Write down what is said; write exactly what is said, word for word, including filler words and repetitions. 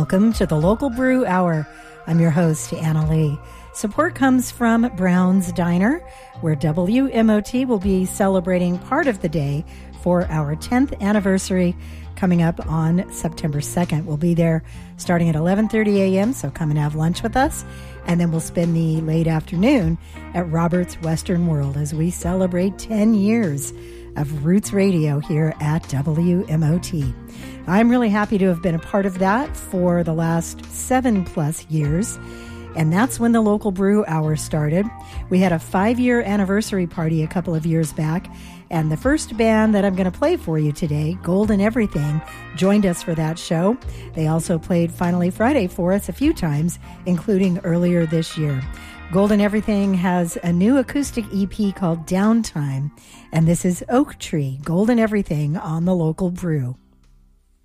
Welcome to the Local Brew Hour. I'm your host, Anna Lee. Support comes from Brown's Diner, where W M O T will be celebrating part of the day for our tenth anniversary coming up on September second. We'll be there starting at eleven thirty a.m., so come and have lunch with us. And then we'll spend the late afternoon at Robert's Western World as we celebrate ten years of Roots Radio here at W M O T. I'm really happy to have been a part of that for the last seven plus years. And that's when the Local Brew Hour started. We had a five-year anniversary party a couple of years back, and the first band that I'm going to play for you today, Golden Everything, joined us for that show. They also played Finally Friday for us a few times, including earlier this year. Golden Everything has a new acoustic E P called Downtime, and this is Oak Tree, Golden Everything on the Local Brew.